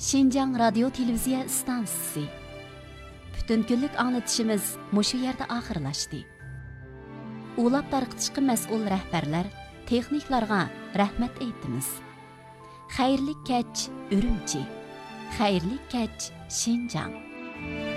Şinjan Radio Televiziya stansiyasi. Bütün günlük anlatışımız muşu yerde ahırlaştı. Ulap tarqıtışqı məsul rəhbərlər, texniklarga rəhmət eytimiz. Xeyirlik keç Ürümçi. Xeyirlik keç Şinjan.